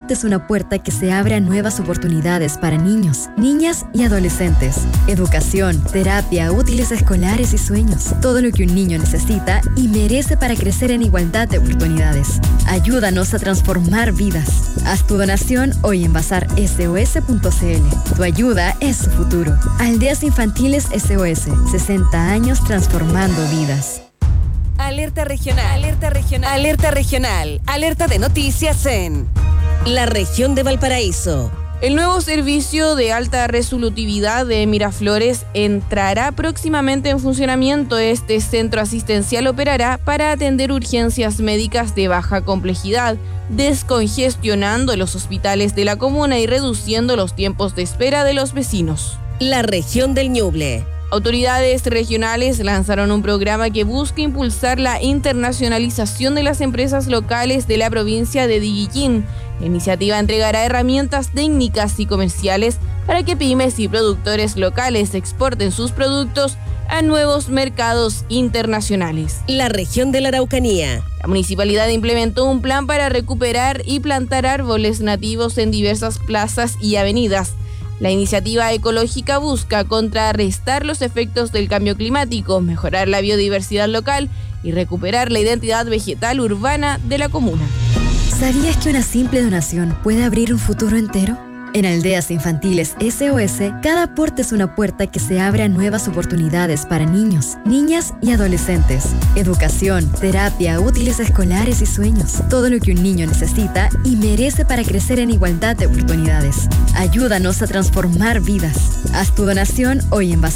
aporte es una puerta que se abre a nuevas oportunidades para niños, niñas y adolescentes. Educación, terapia, útiles escolares y sueños. Todo lo que un niño necesita y merece para crecer en igualdad de oportunidades. Ayúdanos a transformar vidas. Haz tu donación hoy en BazarSOS.cl. Tu ayuda es su futuro. Aldeas Infantiles SOS. 60 años transformando vidas. Alerta regional, alerta regional, alerta regional, alerta de noticias en la región de Valparaíso. El nuevo servicio de alta resolutividad de Miraflores entrará próximamente en funcionamiento. Este centro asistencial operará para atender urgencias médicas de baja complejidad, descongestionando los hospitales de la comuna y reduciendo los tiempos de espera de los vecinos. La región del Ñuble. Autoridades regionales lanzaron un programa que busca impulsar la internacionalización de las empresas locales de la provincia de Digiquín. La iniciativa entregará herramientas técnicas y comerciales para que pymes y productores locales exporten sus productos a nuevos mercados internacionales. La región de la Araucanía. La municipalidad implementó un plan para recuperar y plantar árboles nativos en diversas plazas y avenidas. La iniciativa ecológica busca contrarrestar los efectos del cambio climático, mejorar la biodiversidad local y recuperar la identidad vegetal urbana de la comuna. ¿Sabías que una simple donación puede abrir un futuro entero? En Aldeas Infantiles SOS, cada aporte es una puerta que se abre a nuevas oportunidades para niños, niñas y adolescentes. Educación, terapia, útiles escolares y sueños. Todo lo que un niño necesita y merece para crecer en igualdad de oportunidades. Ayúdanos a transformar vidas. Haz tu donación hoy en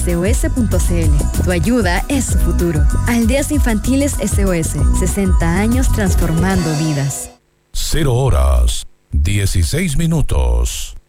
BazarSOS.cl. Tu ayuda es su futuro. Aldeas Infantiles SOS. 60 años transformando vidas. 0 horas 16 minutos.